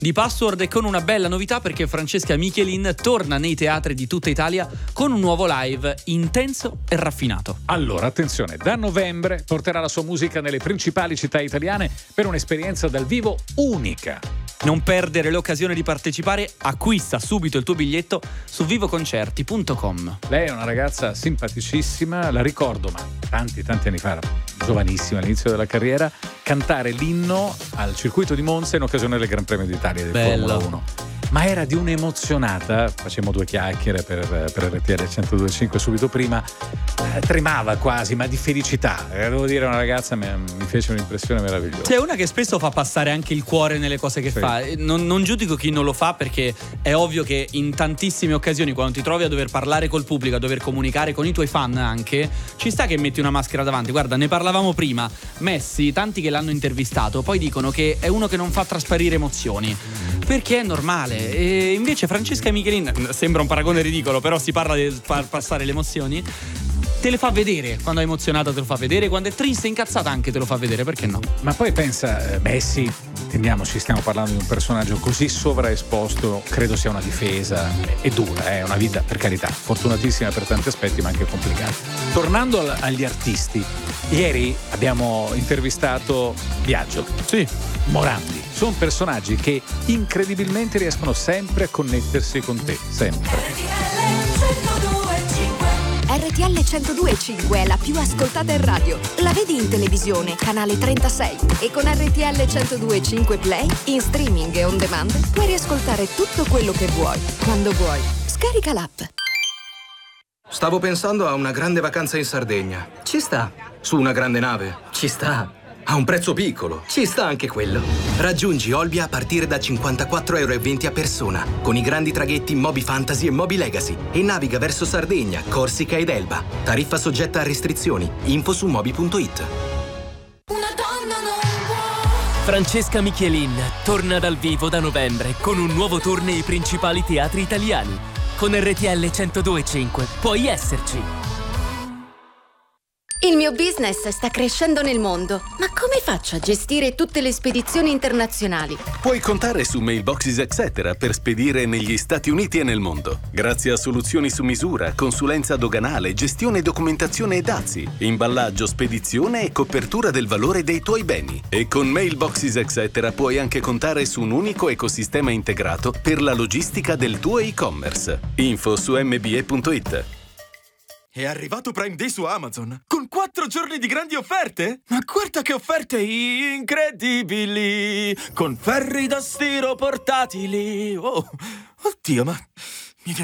Di Password e con una bella novità, perché Francesca Michelin torna nei teatri di tutta Italia con un nuovo live intenso e raffinato. Allora, attenzione, da novembre porterà la sua musica nelle principali città italiane per un'esperienza dal vivo unica. Non perdere l'occasione di partecipare, acquista subito il tuo biglietto su vivoconcerti.com. Lei è una ragazza simpaticissima, la ricordo, ma tanti anni fa, era giovanissima all'inizio della carriera, cantare l'inno al circuito di Monza in occasione del Gran Premio d'Italia del Formula 1. Ma era di un'emozionata, facemmo due chiacchiere per RTL 102.5 subito prima, tremava quasi, ma di felicità. Devo dire, una ragazza mi fece un'impressione meravigliosa. C'è una che spesso fa passare anche il cuore nelle cose che fa. Non giudico chi non lo fa, perché è ovvio che in tantissime occasioni, quando ti trovi a dover parlare col pubblico, a dover comunicare con i tuoi fan anche, ci sta che metti una maschera davanti. Guarda, ne parlavamo prima, Messi, tanti che l'hanno intervistato poi dicono che è uno che non fa trasparire emozioni, perché è normale. E invece Francesca Michelin, sembra un paragone ridicolo, però si parla di far passare le emozioni, te le fa vedere. Quando è emozionata te lo fa vedere, quando è triste e incazzata anche te lo fa vedere, perché no? Ma poi pensa, Messi, intendiamoci, stiamo parlando di un personaggio così sovraesposto, credo sia una difesa, è dura, è una vita, per carità, fortunatissima per tanti aspetti, ma anche complicata. Tornando agli artisti, ieri abbiamo intervistato Biagio, Morandi. Sono personaggi che incredibilmente riescono sempre a connettersi con te, sempre. RTL 102.5 è la più ascoltata in radio. La vedi in televisione, canale 36. E con RTL 102.5 Play, in streaming e on demand, puoi riascoltare tutto quello che vuoi, quando vuoi. Scarica l'app. Stavo pensando a una grande vacanza in Sardegna. Ci sta. Su una grande nave. Ci sta. A un prezzo piccolo. Ci sta anche quello. Raggiungi Olbia a partire da 54,20 € a persona, con i grandi traghetti Moby Fantasy e Moby Legacy, e naviga verso Sardegna, Corsica ed Elba. Tariffa soggetta a restrizioni. Info su moby.it. Francesca Michelin torna dal vivo da novembre con un nuovo tour nei principali teatri italiani. Con RTL 102.5 puoi esserci. Il mio business sta crescendo nel mondo, ma come faccio a gestire tutte le spedizioni internazionali? Puoi contare su Mailboxes Etc. per spedire negli Stati Uniti e nel mondo. Grazie a soluzioni su misura, consulenza doganale, gestione e documentazione e dazi, imballaggio, spedizione e copertura del valore dei tuoi beni. E con Mailboxes Etc. puoi anche contare su un unico ecosistema integrato per la logistica del tuo e-commerce. Info su mbe.it. È arrivato Prime Day su Amazon, con 4 giorni di grandi offerte? Ma guarda che offerte incredibili! Con ferri da stiro portatili! Oh, oddio, ma